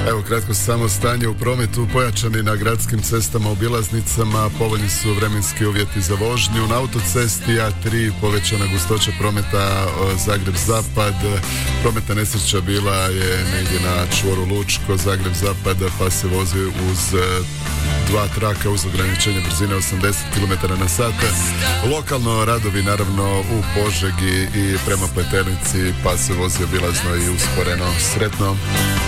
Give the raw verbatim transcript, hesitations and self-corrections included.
Evo kratko samo stanje u prometu, pojačani na gradskim cestama, obilaznicama, povoljni su vremenski uvjeti za vožnju. Na autocesti A tri povećana gustoća prometa Zagreb-Zapad, prometna nesreća bila je negdje na čvoru Lučko, Zagreb-Zapad, pa se vozi uz dva traka uz ograničenje brzine osamdeset kilometara na sat. Lokalno radovi naravno u Požegi i prema Pleternici, pa se vozi obilazno i usporeno. Sretno!